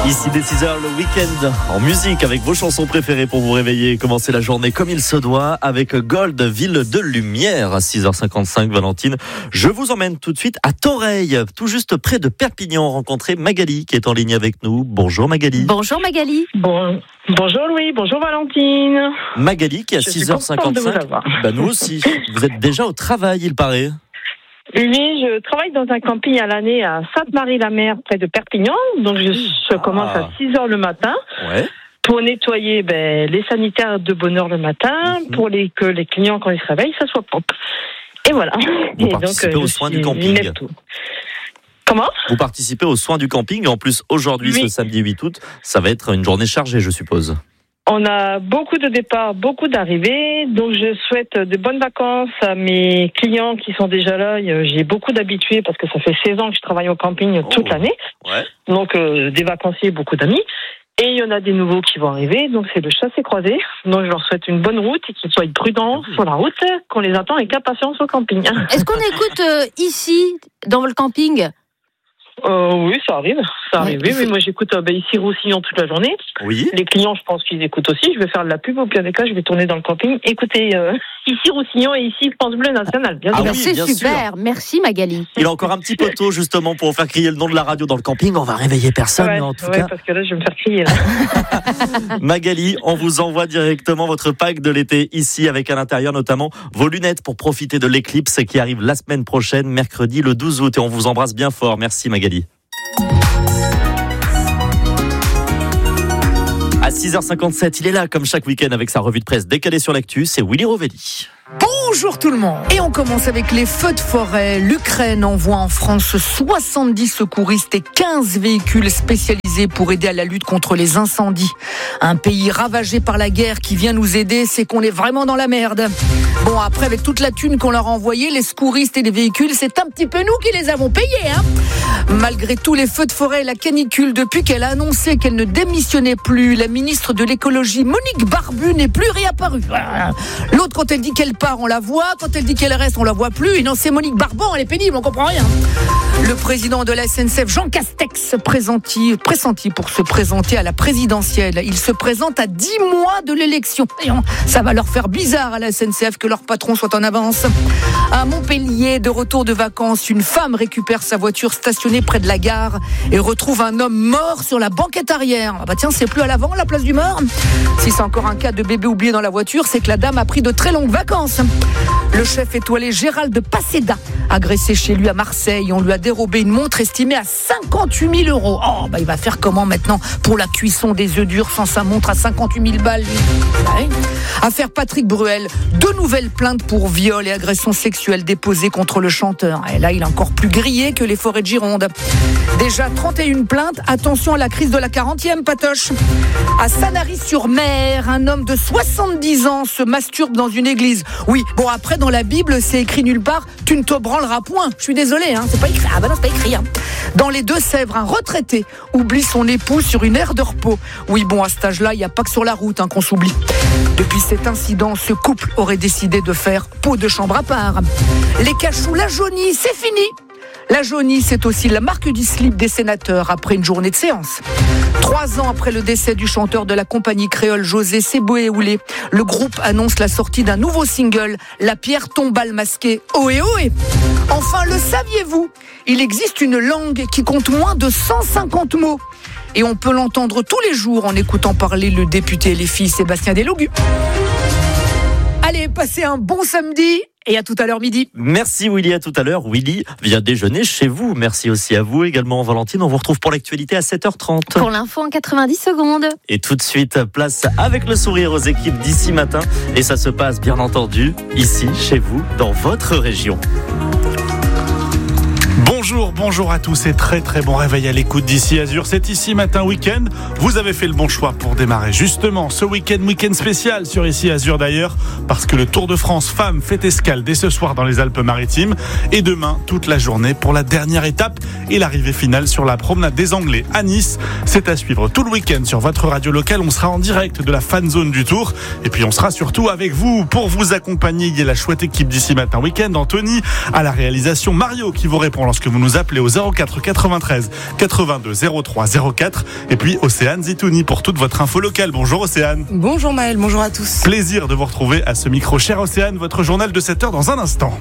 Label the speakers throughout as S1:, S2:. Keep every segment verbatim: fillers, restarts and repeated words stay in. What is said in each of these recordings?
S1: Ici dès six heures le week-end en musique avec vos chansons préférées pour vous réveiller et commencer la journée comme il se doit avec Gold, ville de lumière à six heures cinquante-cinq. Valentine, je vous emmène tout de suite à Toreil, tout juste près de Perpignan, rencontrer Magali qui est en ligne avec nous. Bonjour Magali.
S2: Bonjour Magali.
S3: Bon, bonjour Louis, bonjour Valentine.
S1: Magali qui est à six heures cinquante-cinq. Bah nous aussi. Vous êtes déjà au travail, il paraît.
S3: Oui, je travaille dans un camping à l'année à Sainte-Marie-la-Mer, près de Perpignan. Donc, je, je commence
S1: Ah.
S3: à six heures le matin
S1: Ouais.
S3: pour nettoyer ben, les sanitaires de bonne heure le matin,
S1: Mhm.
S3: pour les, que les clients, quand ils se réveillent, ça soit propre. Et voilà.
S1: Vous
S3: Et
S1: participez
S3: je
S1: aux soins
S3: suis-
S1: du camping.
S3: je lève tout. Comment ?
S1: Vous participez aux soins du camping. En plus, aujourd'hui,
S3: Oui.
S1: ce samedi huit août, ça va être une journée chargée, je suppose.
S3: On a beaucoup de départs, beaucoup d'arrivées, donc je souhaite de bonnes vacances à mes clients qui sont déjà là. J'ai beaucoup d'habitués parce que ça fait seize ans que je travaille au camping
S1: Oh.
S3: toute l'année,
S1: Ouais.
S3: donc euh, des vacanciers, beaucoup d'amis. Et il y en a des nouveaux qui vont arriver, donc c'est le chassé-croisé. Donc je leur souhaite une bonne route et qu'ils soient prudents sur la route, qu'on les attend avec impatience au camping.
S2: Est-ce qu'on écoute euh, ici, dans le camping ?
S3: Euh, oui, ça arrive, ça
S2: Ouais,
S3: arrive. Oui,
S2: il
S3: oui,
S2: faut-
S3: moi j'écoute euh, ben, ici Roussillon toute la journée.
S1: Oui.
S3: Les clients, je pense qu'ils écoutent aussi. Je vais faire de la pub au pire des cas, je vais tourner dans le camping. Écoutez, euh, ici Roussillon et ici France Bleu National, bien
S1: Ah
S3: sûr.
S2: Bah,
S1: oui,
S2: c'est
S1: bien
S2: super, merci Magali.
S1: Il a encore un petit peu tôt, justement, pour faire crier le nom de la radio dans le camping. On va réveiller personne,
S3: Ouais,
S1: mais en tout
S3: ouais,
S1: cas.
S3: parce que là, je vais me faire crier. Là.
S1: Magali, on vous envoie directement votre pack de l'été ici, avec à l'intérieur notamment vos lunettes pour profiter de l'éclipse qui arrive la semaine prochaine, mercredi le douze août. Et on vous embrasse bien fort. Merci Magali. À six heures cinquante-sept, il est là comme chaque week-end avec sa revue de presse décalée sur l'actu, c'est Willy Rovelli.
S4: Bonjour tout le monde. Et on commence avec les feux de forêt. L'Ukraine envoie en France soixante-dix secouristes et quinze véhicules spécialisés pour aider à la lutte contre les incendies. Un pays ravagé par la guerre qui vient nous aider, c'est qu'on est vraiment dans la merde. Bon, après, avec toute la thune qu'on leur a envoyée, les secouristes et les véhicules, c'est un petit peu nous qui les avons payés, hein. Malgré tous les feux de forêt et la canicule, depuis qu'elle a annoncé qu'elle ne démissionnait plus, la ministre de l'écologie, Monique Barbu, n'est plus réapparue. L'autre, quand elle dit qu'elle part, on la voit. Quand elle dit qu'elle reste, on la voit plus. Et non, c'est Monique Barban, elle est pénible, on comprend rien. Le président de la S N C F, Jean Castex, pressenti, pressenti pour se présenter à la présidentielle. Il se présente à dix mois de l'élection. Et on- ça va leur faire bizarre à la S N C F que leur patron soit en avance. À Montpellier, de retour de vacances, une femme récupère sa voiture stationnée près de la gare et retrouve un homme mort sur la banquette arrière. Ah bah tiens, c'est plus à l'avant la place du mort. Si c'est encore un cas de bébé oublié dans la voiture, c'est que la dame a pris de très longues vacances. Le chef étoilé Gérald de Paseda, agressé chez lui à Marseille, on lui a dérobé une montre estimée à cinquante-huit mille euros. Oh, bah il va faire comment maintenant pour la cuisson des œufs durs sans sa montre à cinquante-huit mille balles lui ? Ouais. Affaire Patrick Bruel, deux nouvelles plaintes pour viol et agression sexuelle déposées contre le chanteur. Et là, il est encore plus grillé que les forêts de Gironde. Déjà trente et une plaintes, attention à la crise de la quarantième, Patoche. À Sanary-sur-Mer, un homme de soixante-dix ans se masturbe dans une église. Oui, bon après dans la Bible, c'est écrit nulle part, tu ne te branleras point. Je suis désolé, hein, c'est pas écrit. Ah bah non, c'est pas écrit. Hein. Dans les Deux-Sèvres, un retraité oublie son épouse sur une aire de repos. Oui, bon, à cet âge-là, il n'y a pas que sur la route hein, qu'on s'oublie. Depuis cet incident, ce couple aurait décidé de faire peau de chambre à part. Les cachous, la jaunie, c'est fini. La jaunie, c'est aussi la marque du slip des sénateurs après une journée de séance. Trois ans après le décès du chanteur de la compagnie créole José Seboué-Oulé, le groupe annonce la sortie d'un nouveau single, La pierre tombale masquée. Ohé ohé. Enfin, le saviez-vous ? Il existe une langue qui compte moins de cent cinquante mots. Et on peut l'entendre tous les jours en écoutant parler le député les filles Sébastien Delogu. Allez, passez un bon samedi et à tout à l'heure midi.
S1: Merci Willy, à tout à l'heure. Willy vient déjeuner chez vous. Merci aussi à vous également, Valentine. On vous retrouve pour l'actualité à sept heures trente.
S2: Pour l'info en quatre-vingt-dix secondes.
S1: Et tout de suite, place avec le sourire aux équipes d'ici matin. Et ça se passe, bien entendu, ici, chez vous, dans votre région.
S5: Bonjour, bonjour à tous et très très bon réveil à l'écoute d'Ici Azur. C'est Ici Matin Week-end. Vous avez fait le bon choix pour démarrer justement ce week-end, week-end spécial sur Ici Azur d'ailleurs, parce que le Tour de France Femmes fait escale dès ce soir dans les Alpes-Maritimes et demain toute la journée pour la dernière étape et l'arrivée finale sur la promenade des Anglais à Nice. C'est à suivre tout le week-end sur votre radio locale. On sera en direct de la fan zone du Tour et puis on sera surtout avec vous pour vous accompagner. Il y a la chouette équipe d'Ici Matin Week-end, Anthony à la réalisation, Mario qui vous répond lorsque vous vous nous appelez au zéro quatre quatre-vingt-treize quatre-vingt-deux zéro trois zéro quatre. Et puis Océane Zitouni pour toute votre info locale. Bonjour Océane.
S6: Bonjour Maël, bonjour à tous.
S5: Plaisir de vous retrouver à ce micro. Chère Océane, votre journal de sept heures dans un instant.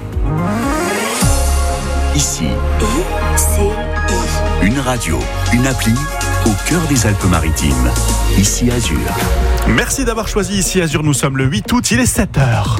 S7: Ici, I C I. Une radio, une appli au cœur des Alpes-Maritimes. Ici Azur.
S5: Merci d'avoir choisi Ici Azur. Nous sommes le huit août, il est sept heures.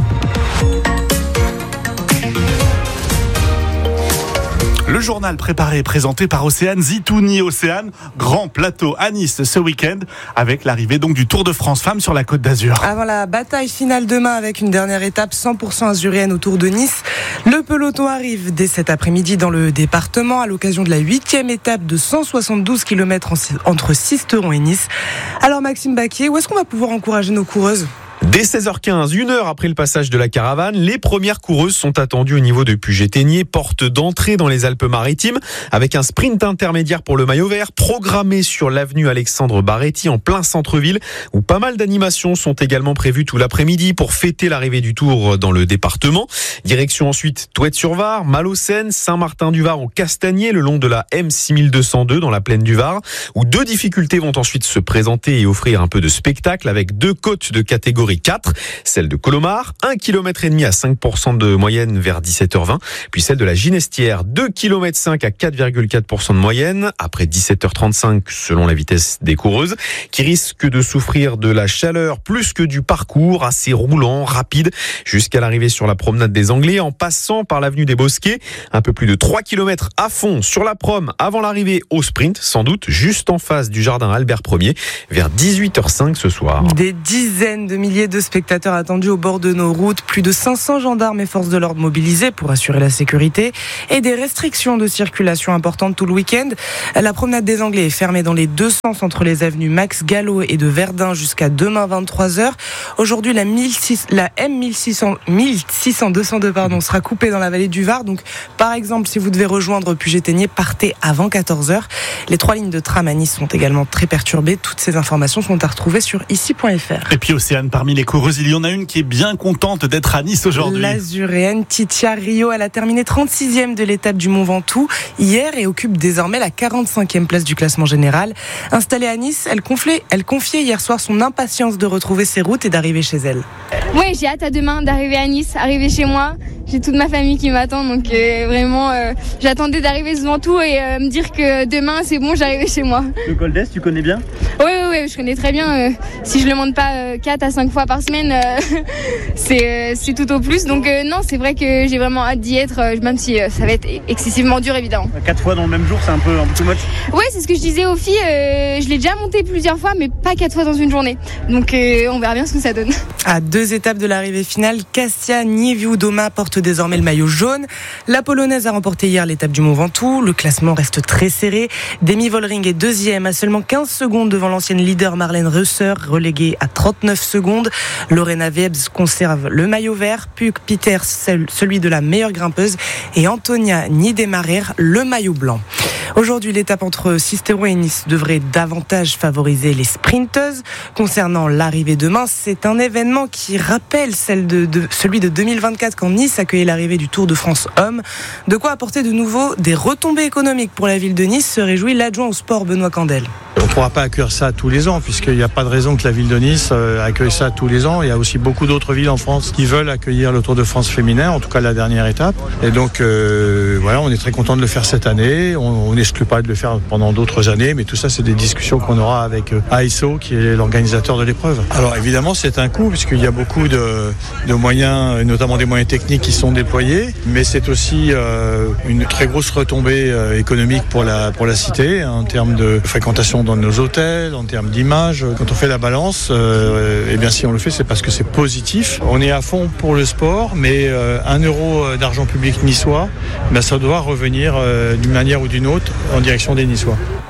S5: Le journal préparé et présenté par Océane Zitouni. Océane, grand plateau à Nice ce week-end avec l'arrivée donc du Tour de France Femmes sur la Côte d'Azur.
S6: Avant la bataille finale demain avec une dernière étape cent pour cent azurienne au Tour de Nice, le peloton arrive dès cet après-midi dans le département à l'occasion de la huitième étape de cent soixante-douze kilomètres entre Sisteron et Nice. Alors Maxime Baquier, où est-ce qu'on va pouvoir encourager nos coureuses ?
S8: Dès seize heures quinze, une heure après le passage de la caravane, les premières coureuses sont attendues au niveau de Puget-Théniers, porte d'entrée dans les Alpes-Maritimes, avec un sprint intermédiaire pour le maillot vert, programmé sur l'avenue Alexandre Baretti en plein centre-ville, où pas mal d'animations sont également prévues tout l'après-midi pour fêter l'arrivée du Tour dans le département. Direction ensuite Touette-sur-Var, Malaucène, Saint-Martin-du-Var au Castagnier, le long de la M six mille deux cent deux dans la plaine du Var, où deux difficultés vont ensuite se présenter et offrir un peu de spectacle avec deux côtes de catégorie quatre, celle de Colomar, un kilomètre et demi à cinq pour cent de moyenne vers dix-sept heures vingt, puis celle de la Ginestière, deux kilomètres cinq à quatre virgule quatre pour cent de moyenne, après dix-sept heures trente-cinq selon la vitesse des coureuses, qui risquent de souffrir de la chaleur plus que du parcours, assez roulant, rapide, jusqu'à l'arrivée sur la promenade des Anglais, en passant par l'avenue des Bosquets, un peu plus de trois kilomètres à fond sur la prom, avant l'arrivée au sprint, sans doute, juste en face du jardin Albert Ier, vers dix-huit heures cinq ce soir.
S6: Des dizaines de milliers de spectateurs attendus au bord de nos routes, plus de cinq cents gendarmes et forces de l'ordre mobilisés pour assurer la sécurité et des restrictions de circulation importantes tout le week-end. La promenade des Anglais est fermée dans les deux sens entre les avenues Max Gallo et de Verdun jusqu'à demain vingt-trois heures. Aujourd'hui, la, mille six, la M mille six cents deux cent deux pardon, sera coupée dans la vallée du Var. Donc, par exemple, si vous devez rejoindre Puget-Théniers, partez avant quatorze heures. Les trois lignes de tram à Nice sont également très perturbées. Toutes ces informations sont à retrouver sur ici point f r.
S5: Et puis Océane, parmi les coureuses, il y en a une qui est bien contente d'être à Nice aujourd'hui.
S6: L'Azuréenne Titia Rio, elle a terminé trente-sixième de l'étape du Mont Ventoux hier et occupe désormais la quarante-cinquième place du classement général. Installée à Nice, elle confiait, elle confiait hier soir son impatience de retrouver ses routes et d'arriver chez elle.
S9: Oui, j'ai hâte à demain d'arriver à Nice, arriver chez moi. J'ai toute ma famille qui m'attend, donc euh, vraiment, euh, j'attendais d'arriver ce Ventoux et euh, me dire que demain, c'est bon, j'arrivais chez moi.
S10: Le Col d'Est, tu connais bien ?
S9: Oui, oui, oui, je connais très bien. Euh, si je le monte pas euh, quatre à cinq fois par semaine, euh, c'est, euh, c'est tout au plus. Donc euh, non, c'est vrai que j'ai vraiment hâte d'y être, euh, même si euh, ça va être excessivement dur, évidemment.
S10: Quatre fois dans le même jour, c'est un peu, un peu too much.
S9: Oui, c'est ce que je disais aux filles. Euh, je l'ai déjà monté plusieurs fois, mais pas quatre fois dans une journée. Donc euh, on verra bien ce que ça donne.
S6: À deux étapes de l'arrivée finale, Kassia Niewiadoma porte désormais le maillot jaune. La Polonaise a remporté hier l'étape du Mont Ventoux. Le classement reste très serré. Demi Vollering est deuxième à seulement quinze secondes devant l'ancienne leader Marlène Reusser, reléguée à trente-neuf secondes. Lorena Webbs conserve le maillot vert. Puk Peters, celui de la meilleure grimpeuse. Et Antonia Niedermayer, le maillot blanc. Aujourd'hui, l'étape entre Sisteron et Nice devrait davantage favoriser les sprinteuses. Concernant l'arrivée demain, c'est un événement qui rappelle celle de, de, celui de deux mille vingt-quatre quand Nice accueillait l'arrivée du Tour de France Hommes. De quoi apporter de nouveau des retombées économiques pour la ville de Nice, se réjouit l'adjoint au sport Benoît Candel.
S11: On ne pourra pas accueillir ça tous les ans, puisqu'il n'y a pas de raison que la ville de Nice accueille ça tous les ans. Il y a aussi beaucoup d'autres villes en France qui veulent accueillir le Tour de France féminin, en tout cas la dernière étape. Et donc, euh, voilà, on est très content de le faire cette année. On n'exclut pas de le faire pendant d'autres années, mais tout ça, c'est des discussions qu'on aura avec A S O, qui est l'organisateur de l'épreuve. Alors évidemment, c'est un coût, puisqu'il y a beaucoup de, de moyens, notamment des moyens techniques qui sont déployés, mais c'est aussi euh, une très grosse retombée euh, économique pour la, pour la cité, en termes de fréquentation dans nos hôtels, en termes d'image. Quand on fait la balance, euh, eh bien si on le fait, c'est parce que c'est positif. On est à fond pour le sport, mais euh, un euro d'argent public niçois, ben ça doit revenir euh, d'une manière ou d'une autre en direction des Niçois.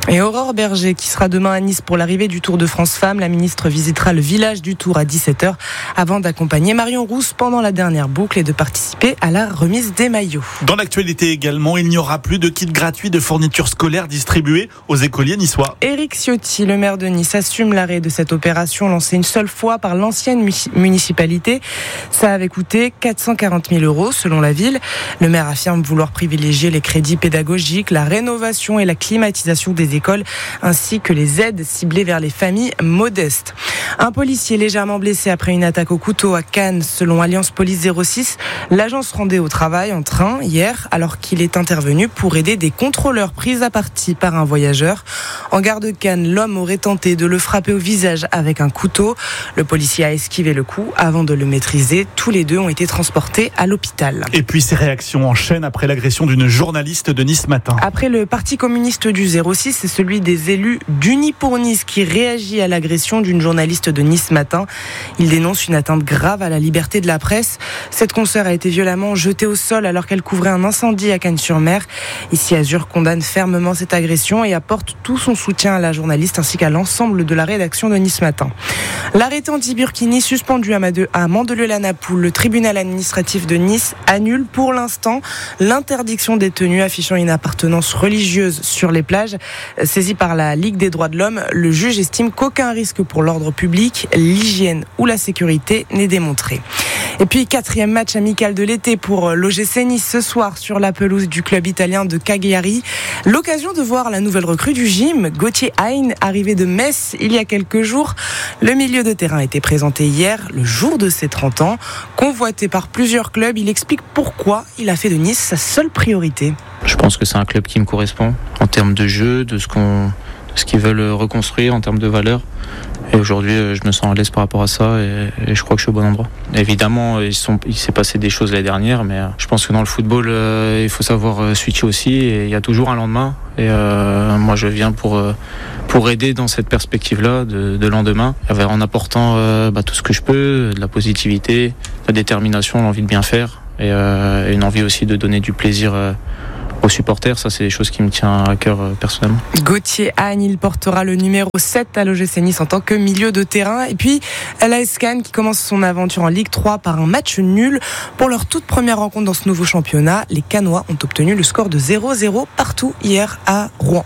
S6: Et Aurore Berger qui sera demain à Nice pour l'arrivée du Tour de France Femmes. La ministre visitera le village du Tour à dix-sept heures avant d'accompagner Marion Rousse pendant la dernière boucle et de participer à la remise des maillots.
S5: Dans l'actualité également, il n'y aura plus de kits gratuits de fournitures scolaires distribués aux écoliers niçois.
S6: Éric Ciotti, le maire de Nice, assume l'arrêt de cette opération lancée une seule fois par l'ancienne municipalité. Ça avait coûté quatre cent quarante mille euros selon la ville. Le maire affirme vouloir privilégier les crédits pédagogiques, la rénovation et la climatisation des écoles, ainsi que les aides ciblées vers les familles modestes. Un policier légèrement blessé après une attaque au couteau à Cannes, selon Alliance Police zéro six. L'agent se rendait au travail en train hier, alors qu'il est intervenu pour aider des contrôleurs pris à partie par un voyageur. En gare de Cannes, l'homme aurait tenté de le frapper au visage avec un couteau. Le policier a esquivé le coup avant de le maîtriser. Tous les deux ont été transportés à l'hôpital.
S5: Et puis ces réactions enchaînent après l'agression d'une journaliste de Nice Matin.
S6: Après le Parti communiste du zéro six, c'est celui des élus d'Unis pour Nice qui réagit à l'agression d'une journaliste de Nice Matin. Il dénonce une atteinte grave à la liberté de la presse. Cette consoeur a été violemment jetée au sol alors qu'elle couvrait un incendie à Cagnes-sur-Mer. Ici, Azur condamne fermement cette agression et apporte tout son soutien à la journaliste ainsi qu'à l'ensemble de la rédaction de Nice Matin. L'arrêté anti-Burkini suspendu à Mandelieu-la-Napoule, le tribunal administratif de Nice annule pour l'instant l'interdiction des tenues affichant une appartenance religieuse sur les plages. Saisi par la Ligue des droits de l'homme, le juge estime qu'aucun risque pour l'ordre public, l'hygiène ou la sécurité n'est démontré. Et puis, quatrième match amical de l'été pour l'O G C Nice ce soir sur la pelouse du club italien de Cagliari. L'occasion de voir la nouvelle recrue du gym, Gauthier Hein, arrivé de Metz il y a quelques jours. Le milieu de terrain a été présenté hier, le jour de ses trente ans. Convoité par plusieurs clubs, il explique pourquoi il a fait de Nice sa seule priorité.
S12: Je pense que c'est un club qui me correspond en termes de jeu, de ce qu'on, de ce qu'ils veulent reconstruire en termes de valeurs. Et aujourd'hui, je me sens à l'aise par rapport à ça et, et je crois que je suis au bon endroit. Évidemment, ils sont, il s'est passé des choses l'année dernière, mais je pense que dans le football, euh, il faut savoir switcher aussi et il y a toujours un lendemain. Et euh, moi, je viens pour, pour aider dans cette perspective-là de, de lendemain, en apportant euh, bah, tout ce que je peux, de la positivité, de la détermination, l'envie de bien faire et, euh, et une envie aussi de donner du plaisir euh, aux supporters. Ça, c'est des choses qui me tiennent à cœur euh, personnellement.
S6: Gauthier Hein, il portera le numéro sept à l'O G C Nice en tant que milieu de terrain. Et puis, l'A S Cannes qui commence son aventure en Ligue trois par un match nul. Pour leur toute première rencontre dans ce nouveau championnat, les Cannois ont obtenu le score de zéro zéro partout hier à Rouen.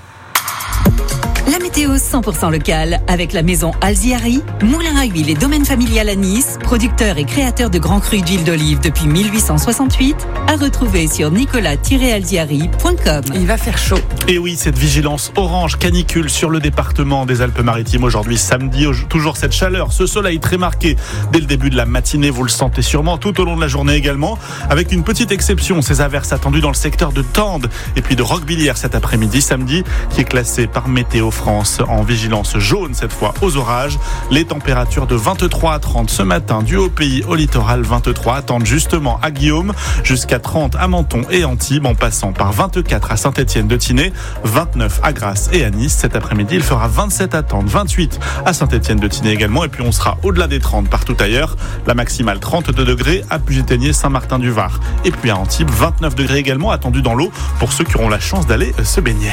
S13: La météo cent pour cent locale avec la maison Alziari, moulin à huile et domaine familial à Nice, producteur et créateur de grands crus d'huile d'olive depuis mille huit cent soixante-huit, à retrouver sur nicolas tiret alziari point com.
S6: Il va faire chaud.
S5: Et oui, cette vigilance orange canicule sur le département des Alpes-Maritimes aujourd'hui samedi, toujours cette chaleur, ce soleil très marqué dès le début de la matinée, vous le sentez sûrement tout au long de la journée également, avec une petite exception, ces averses attendues dans le secteur de Tende et puis de Roquebillière cet après-midi, samedi, qui est classé par Météo France en vigilance jaune cette fois aux orages. Les températures de vingt-trois à trente ce matin du Haut-Pays au littoral, vingt-trois attendent justement à Guillaume, jusqu'à trente à Menton et Antibes, en passant par vingt-quatre à Saint-Étienne-de-Tinée, vingt-neuf à Grasse et à Nice. Cet après-midi, il fera vingt-sept à Tende, vingt-huit à Saint-Étienne-de-Tinée également, et puis on sera au-delà des trente partout ailleurs. La maximale trente-deux degrés à Puget-Théniers, Saint-Martin-du-Var, et puis à Antibes, vingt-neuf degrés également attendus dans l'eau pour ceux qui auront la chance d'aller se baigner.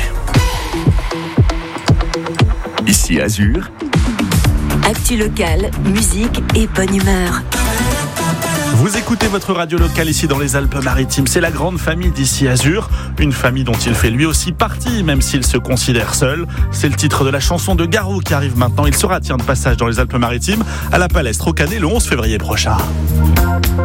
S7: Ici Azur.
S13: Actu locale, musique et bonne humeur.
S5: Vous écoutez votre radio locale ici dans les Alpes-Maritimes. C'est la grande famille d'Ici Azur. Une famille dont il fait lui aussi partie, même s'il se considère seul. C'est le titre de la chanson de Garou qui arrive maintenant. Il sera tiens de passage dans les Alpes-Maritimes à la Palestre au Canet le onze février prochain.